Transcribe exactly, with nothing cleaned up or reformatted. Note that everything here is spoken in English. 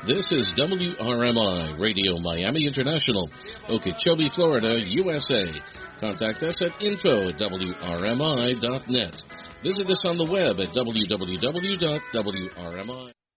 This is W R M I Radio Miami International, Okeechobee, Florida, U S A. Contact us at info at W R M I dot net. Visit us on the web at w w w dot w r m i.